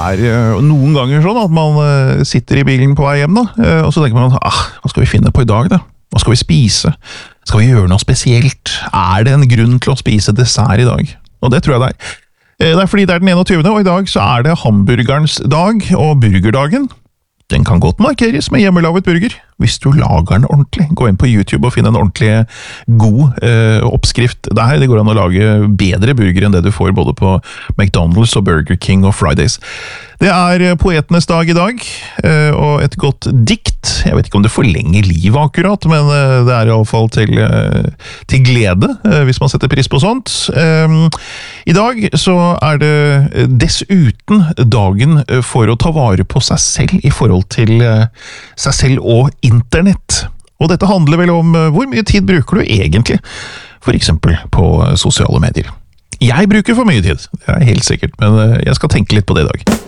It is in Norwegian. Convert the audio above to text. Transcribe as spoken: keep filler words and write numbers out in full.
er uh, noen ganger sånn at man uh, sitter i bilen på vei hjem da, uh, og så tenker man, ah, hva skal vi finne på i dag da? Hva skal vi spise? Skal vi gjøre noe spesielt? Er det en grunn til å spise dessert i dag? Og det tror jeg det er. Uh, det er fordi det er den enogtyvende, og i dag så er det hamburgerens dag og burgerdagen. Den kan godt markeres med hjemmelaget burger, hvis du lager den ordentlig. Gå inn på YouTube og finn en ordentlig god eh, oppskrift der. Det går an å lage bedre burger enn det du får både på McDonald's og Burger King og Fridays. Det er poetenes dag i dag, eh, og et godt dikt. Jeg vet ikke om det forlenger livet akkurat, men eh, det er i alle fall til, eh, til glede, eh, hvis man setter pris på sånt. Eh, I dag så er det dessuten dagen for å ta vare på seg selv i forhold til seg selv og internett. Og dette handler vel om hvor mye tid bruker du egentlig, for eksempel på sosiale medier. Jeg bruker for mye tid, det er helt sikkert, men jeg skal tenke litt på det i dag.